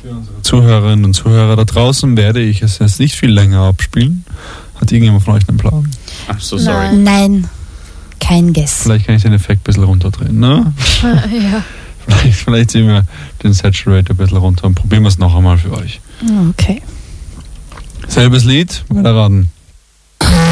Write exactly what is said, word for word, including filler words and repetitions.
Für unsere Zuhörerinnen und Zuhörer da draußen werde ich es jetzt nicht viel länger abspielen. Hat irgendjemand von euch einen Plan? I'm so sorry. Nein, kein Guess. Vielleicht kann ich den Effekt ein bisschen runterdrehen, ne? Ja. Vielleicht, vielleicht ziehen wir den Saturator ein bisschen runter und probieren wir es noch einmal für euch. Okay. Selbes Lied, weiter raten.